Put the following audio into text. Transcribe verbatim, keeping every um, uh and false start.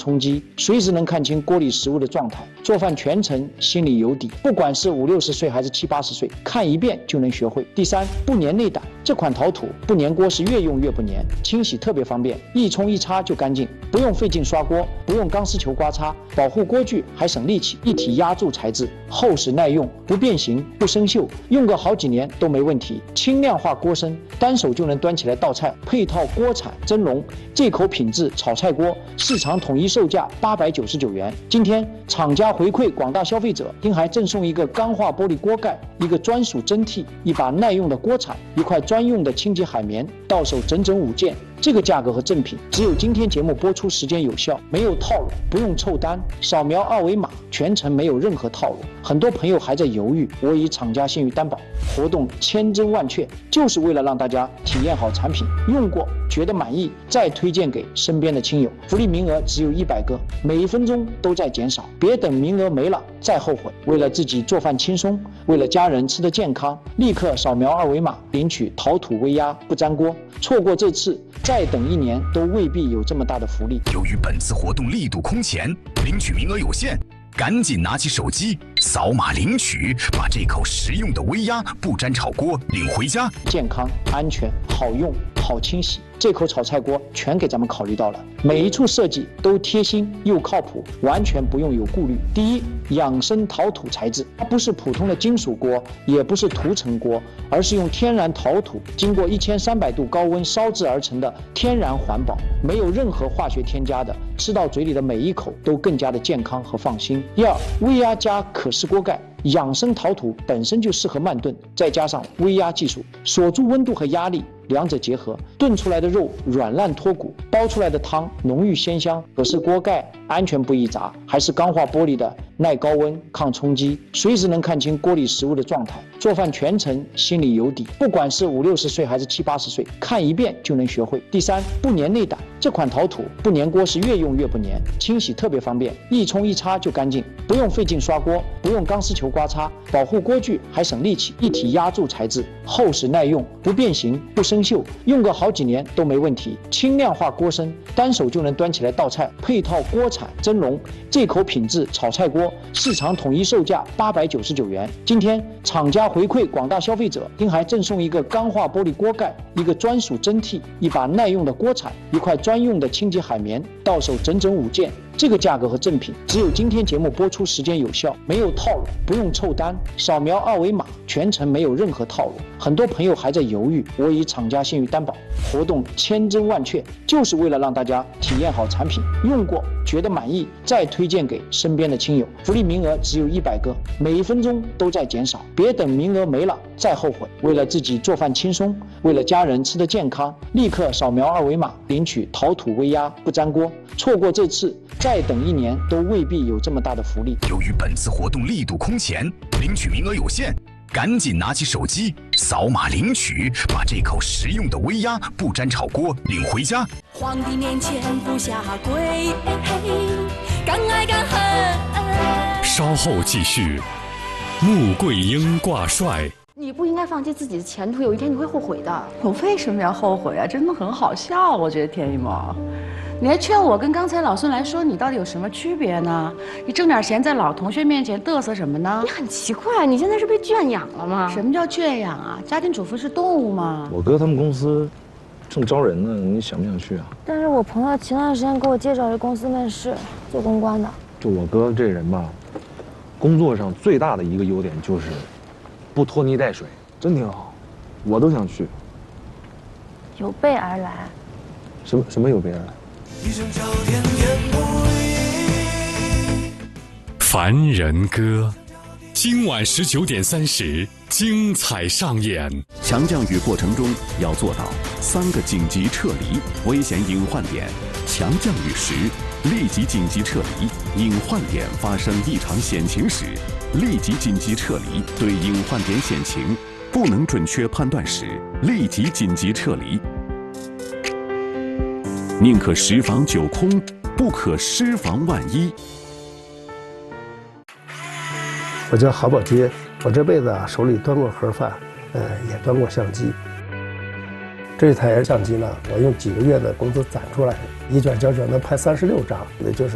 冲击，随时能看清锅里食物的状态。做饭全程心里有底，不管是五六十岁还是七八十岁，看一遍就能学会。第三，不粘内胆，这款陶土不粘锅是越用越不粘，清洗特别方便，一冲一擦就干净，不用费劲刷锅，不用钢丝球刮擦，保护锅具还省力气。一体压铸材质，厚实耐用，不变形不生锈，用个好几年都没问题。轻量化锅身，单手就能端起来倒菜。配套锅铲蒸笼，这口品质炒菜锅，市场统一售价八百九十九元。今天厂家回馈广大消费者，并还赠送一个钢化玻璃锅盖，一个专属蒸屉，一把耐用的锅铲，一块专用的清洁海绵，到手整整五件。这个价格和赠品只有今天节目播出时间有效，没有套路，不用凑单，扫描二维码，全程没有任何套路。很多朋友还在犹豫，我以厂家信誉担保，活动千真万确，就是为了让大家体验好产品，用过觉得满意，再推荐给身边的亲友。福利名额只有一百个，每一分钟都在减少，别等名额没了再后悔。为了自己做饭轻松，为了家人吃得健康，立刻扫描二维码领取陶土微压不粘锅，错过这次再等一年都未必有这么大的福利。 由于本次活动力度空前，领取名额有限，赶紧拿起手机扫码领取，把这口实用的微压不粘炒锅领回家。 健康、安全、好用、好清洗，这口炒菜锅全给咱们考虑到了，每一处设计都贴心又靠谱，完全不用有顾虑。第一，养生陶土材质，它不是普通的金属锅，也不是涂层锅，而是用天然陶土经过一千三百度高温烧制而成的天然环保，没有任何化学添加的，吃到嘴里的每一口都更加的健康和放心。第二，微压加可视锅盖，养生陶土本身就适合慢炖，再加上微压技术锁住温度和压力，两者结合，炖出来的肉软烂脱骨，煲出来的汤浓郁鲜香。可是锅盖安全不易砸，还是钢化玻璃的，耐高温抗冲击，随时能看清锅里食物的状态。做饭全程心里有底，不管是五六十岁还是七八十岁，看一遍就能学会。第三，不粘内胆，这款陶土不粘锅是越用越不粘，清洗特别方便，一冲一擦就干净，不用费劲刷锅，不用钢丝球刮擦，保护锅具还省力气。一体压铸材质，厚实耐用，不变形不生锈，用个好几年都没问题。轻量化锅身，单手就能端起来倒菜。配套锅铲蒸笼，这口品质炒菜锅，市场统一售价八百九十九元。今天厂家回馈广大消费者，并还赠送一个钢化玻璃锅盖，一个专属蒸屉，一把耐用的锅铲，一块专用的清洁海绵，到手整整五件。这个价格和赠品只有今天节目播出时间有效，没有套路，不用凑单，扫描二维码，全程没有任何套路。很多朋友还在犹豫，我以厂家信誉担保，活动千真万确，就是为了让大家体验好产品，用过觉得满意，再推荐给身边的亲友。福利名额只有一百个，每一分钟都在减少，别等名额没了再后悔。为了自己做饭轻松，为了家人吃得健康，立刻扫描二维码领取陶土微压不粘锅，错过这次再等一年都未必有这么大的福利。 由于本次活动力度空前，领取名额有限，赶紧拿起手机扫码领取，把这口实用的微压不粘炒锅领回家。 皇帝面前不下跪，敢爱敢恨。 稍后继续，穆桂英挂帅。 你不应该放弃自己的前途，有一天你会后悔的。 我为什么要后悔啊？真的很好笑，我觉得田一萌，你还劝我跟刚才老孙来说你到底有什么区别呢？你挣点钱在老同学面前嘚瑟什么呢？ 你很奇怪，你现在是被圈养了吗？ 什么叫圈养啊？家庭主妇是动物吗？ 我哥他们公司正招人呢，你想不想去啊？ 但是我朋友前段时间给我介绍这公司面试，做公关的。 就我哥这人吧，工作上最大的一个优点就是不拖泥带水，真挺好，我都想去。 有备而来。 什么什么有备而来？ 凡人歌，今晚十九点三十，精彩上演。 强降雨过程中要做到三个紧急撤离，危险隐患点。强降雨时，立即紧急撤离；隐患点发生异常险情时，立即紧急撤离。对隐患点险情不能准确判断时，立即紧急撤离。宁可十防九空，不可失防万一。 我叫郝宝街，我这辈子啊手里端过盒饭，呃，也端过相机。这台相机呢，我用几个月的工资攒出来的，一卷胶卷能拍三十六张，也就是